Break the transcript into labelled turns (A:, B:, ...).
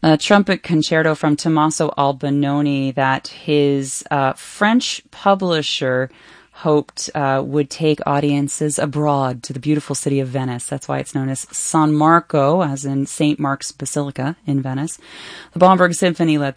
A: a trumpet concerto from Tommaso Albinoni that his French publisher hoped would take audiences abroad to the beautiful city of Venice. That's why it's known as San Marco, as in St. Mark's Basilica in Venice. The Bomberg Symphony, led